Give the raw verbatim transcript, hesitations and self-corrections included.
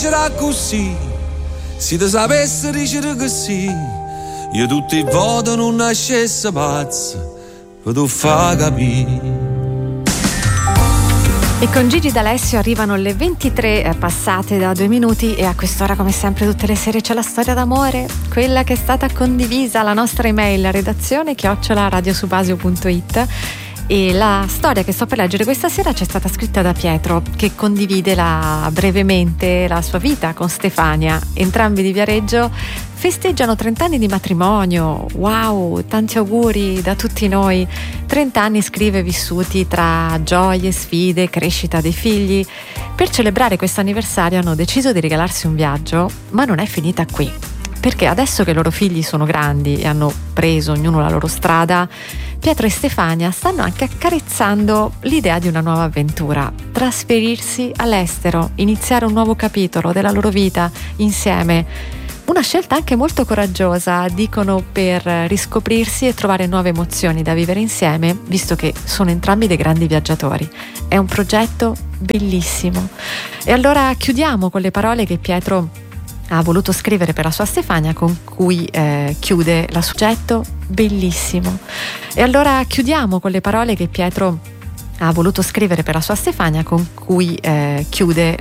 C'era così, se ti sapesse dicere che sì, io tutti voto non nascesse pazzo, per tu fa capire. E con Gigi D'Alessio arrivano le ventitré passate da due minuti e a quest'ora, come sempre tutte le sere, c'è la storia d'amore, quella che è stata condivisa alla nostra email redazione chiocciola radiosubasio punto it. E la storia che sto per leggere questa sera ci è stata scritta da Pietro, che condivide la, brevemente la sua vita con Stefania. Entrambi di Viareggio festeggiano trenta anni di matrimonio. Wow, tanti auguri da tutti noi. trenta anni, scrive, vissuti tra gioie, sfide, crescita dei figli. Per celebrare questo anniversario hanno deciso di regalarsi un viaggio, ma non è finita qui. Perché adesso che i loro figli sono grandi e hanno preso ognuno la loro strada, Pietro e Stefania stanno anche accarezzando l'idea di una nuova avventura: trasferirsi all'estero, iniziare un nuovo capitolo della loro vita insieme. Una scelta anche molto coraggiosa, dicono, per riscoprirsi e trovare nuove emozioni da vivere insieme, visto che sono entrambi dei grandi viaggiatori. È un progetto bellissimo. E allora chiudiamo con le parole che Pietro ha voluto scrivere per la sua Stefania, con cui eh, chiude la soggetto bellissimo. E allora chiudiamo con le parole che Pietro ha voluto scrivere per la sua Stefania, con cui eh, chiude